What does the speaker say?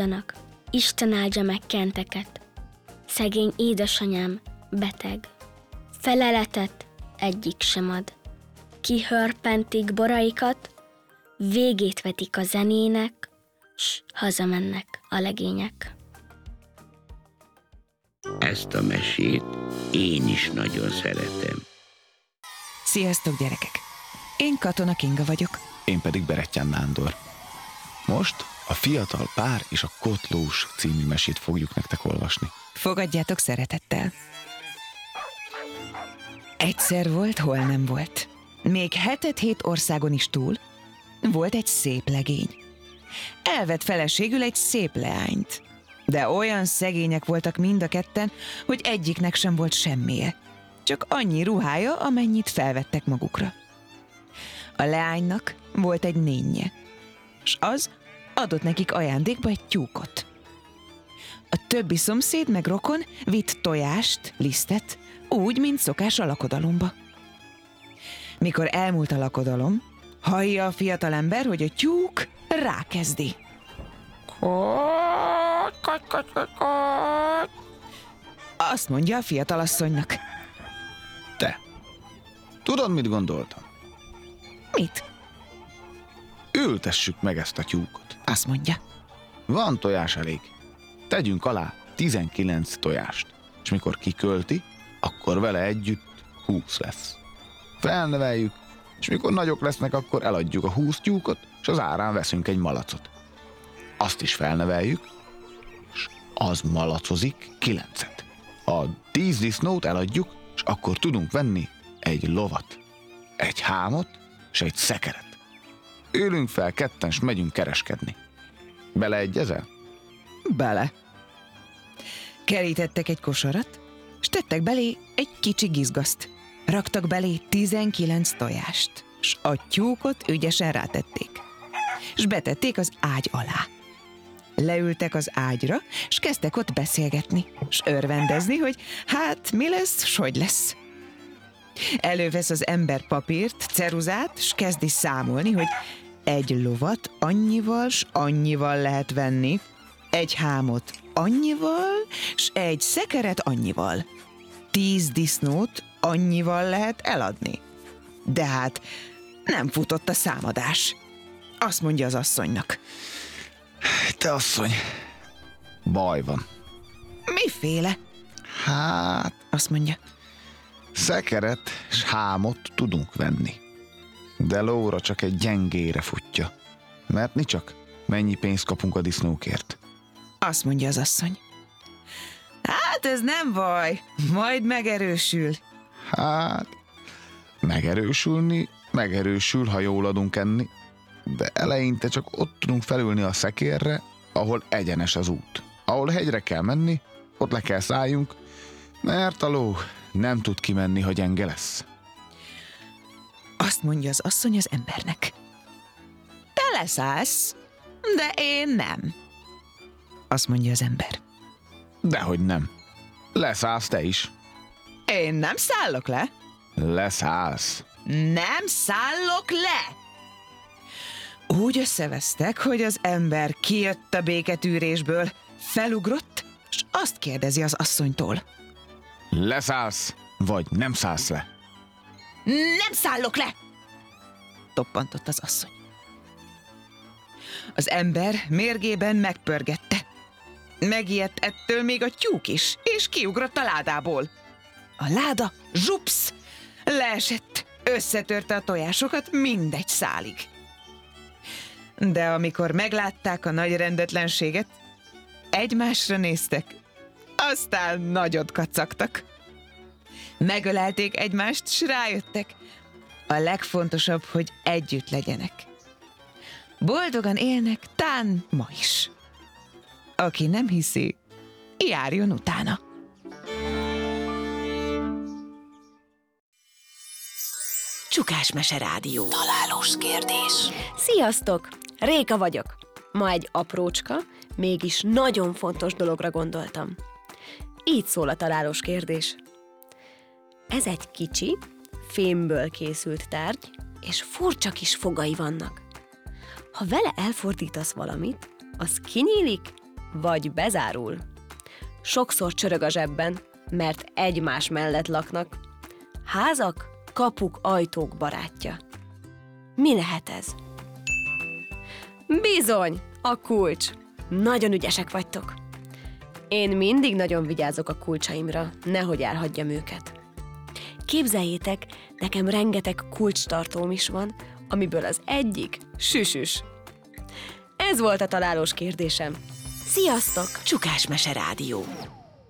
Isten áldja meg Kenteket. Szegény édesanyám beteg. Feleletet egyik sem ad. Kihörpentik boraikat, végét vetik a zenének, s hazamennek a legények. Ezt a mesét én is nagyon szeretem. Sziasztok, gyerekek! Én Katona Kinga vagyok. Én pedig Berettyán Nándor. Most a Fiatal pár és a Kotlós című mesét fogjuk nektek olvasni. Fogadjátok szeretettel. Egyszer volt, hol nem volt. Még 7 országon is túl volt egy szép legény. Elvett feleségül egy szép leányt. De olyan szegények voltak mind a ketten, hogy egyiknek sem volt semmije. Csak annyi ruhája, amennyit felvettek magukra. A leánynak volt egy nénje, s az adott nekik ajándékba egy tyúkot. A többi szomszéd meg rokon vitt tojást, lisztet, úgy, mint szokás a lakodalomba. Mikor elmúlt a lakodalom, hallja a fiatalember, hogy a tyúk rákezdi. Azt mondja a fiatalasszonynak. Te, tudod, mit gondoltam? Mit? Ültessük meg ezt a tyúkot. Azt mondja. Van tojás elég. Tegyünk alá 19 tojást, és mikor kikölti, akkor vele együtt 20 lesz. Felneveljük, és mikor nagyok lesznek, akkor eladjuk a 20 tyúkot, és az árán veszünk egy malacot. Azt is felneveljük, és az malacozik 9-et. A 10 disznót eladjuk, és akkor tudunk venni egy lovat, egy hámot, és egy szekeret. Ülünk fel ketten, és megyünk kereskedni. Beleegyezel? Bele. Kerítettek egy kosarat, s tettek belé egy kicsi gizgaszt. Raktak belé 19 tojást, s a tyúkot ügyesen rátették. S betették az ágy alá. Leültek az ágyra, s kezdtek ott beszélgetni, s örvendezni, hogy hát mi lesz, s hogy lesz. Elővesz az ember papírt, ceruzát, s kezdi számolni, hogy egy lovat annyival s annyival lehet venni, egy hámot annyival, s egy szekeret annyival. 10 disznót annyival lehet eladni. De hát nem futott a számadás. Azt mondja az asszonynak. Te asszony, baj van. Miféle? Hát, Azt mondja. szekeret és hámot tudunk venni. De lóra csak egy gyengére futja. Mert mi csak mennyi pénzt kapunk a disznókért. Azt mondja az asszony. Hát ez nem baj, majd megerősül. Hát, megerősül, ha jól adunk enni, de eleinte csak ott tudunk felülni a szekérre, ahol egyenes az út. Ahol hegyre kell menni, ott le kell szálljunk, mert a ló nem tud kimenni, ha gyenge lesz. Azt mondja az asszony az embernek. Te leszállsz, de én nem. Azt mondja az ember. Dehogy nem. Leszállsz te is. Én nem szállok le. Leszállsz. Nem szállok le! Úgy összevesztek, hogy az ember kijött a béketűrésből, felugrott, és azt kérdezi az asszonytól. Leszállsz, vagy nem szállsz le? Nem szállok le! Toppantott az asszony. Az ember mérgében megpörgette. Megijedt ettől még a tyúk is, és kiugrott a ládából. A láda zsupsz! Leesett, összetörte a tojásokat mindegy szálig. De amikor meglátták a nagy rendetlenséget, egymásra néztek, aztán nagyot kacagtak. Megölelték egymást, s rájöttek. A legfontosabb, hogy együtt legyenek. Boldogan élnek tán ma is. Aki nem hiszi, járjon utána. Csukásmese Rádió. Találós kérdés. Sziasztok! Réka vagyok. Ma egy aprócska, mégis nagyon fontos dologra gondoltam. Így szól a találós kérdés. Ez egy kicsi, fémből készült tárgy, és furcsa kis fogai vannak. Ha vele elfordítasz valamit, az kinyílik, vagy bezárul. Sokszor csörög a zsebben, mert egymás mellett laknak. Házak, kapuk, ajtók barátja. Mi lehet ez? Bizony, a kulcs. Nagyon ügyesek vagytok. Én mindig nagyon vigyázok a kulcsaimra, nehogy elhagyjam őket. Képzeljétek, nekem rengeteg kulcstartóm is van, amiből az egyik süsüs. Ez volt a találós kérdésem. Sziasztok! Csukás Mese Rádió.